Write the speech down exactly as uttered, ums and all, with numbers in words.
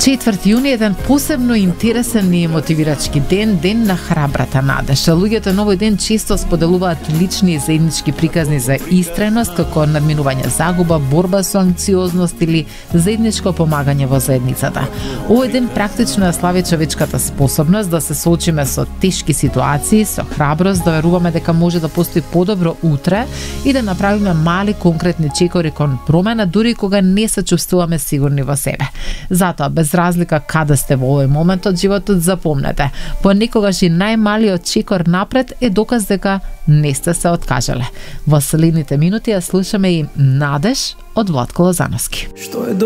четврти јуни е еден посебно интересен и мотивирачки ден, ден на храбрата надеж. Луѓето на овој ден често споделуваат лични и заеднички приказни за истреност, како надминување загуба, борба со анксиозност или заедничко помагање во заедницата. Овој ден практично ја слави човечката способност да се соочиме со тешки ситуации, со храброст, да веруваме дека може да постои подобро утре и да направиме мали конкретни чекори кон промена, дури кога не се чувствуваме сигурни во себе. Затоа, без разлика каде сте во овој момент од животот, запомнете, понекогаш и најмалиот чекор напред е доказ дека не сте се откажале. Во следните минути ја слушаме и Надеж од Владко Лозановски. Што е